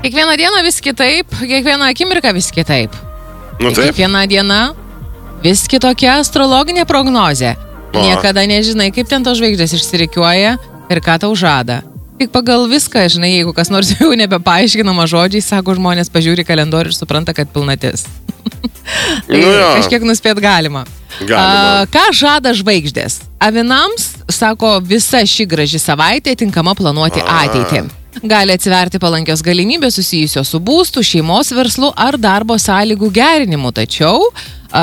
Kiekvieną dieną vis kitaip, kiekvieną akimirką vis kitaip. Nu taip. Kiekvieną dieną vis kitokia astrologinė prognozė. Niekada nežinai, kaip ten tos žvaigždės išsirikiuoja ir ką tau žada. Tik pagal viską, žinai, jeigu kas nors jau nebepaaiškinama žodžiai, sako žmonės, pažiūri kalendorių ir supranta, kad pilnatis. Tai kažkiek nuspėt galima. Ką žada žvaigždės? Avinams, sako, visa ši graži savaitė tinkama planuoti ateitį. Gali atsiverti palankios galimybės susijusios su būstu, šeimos verslu ar darbo sąlygų gerinimu, tačiau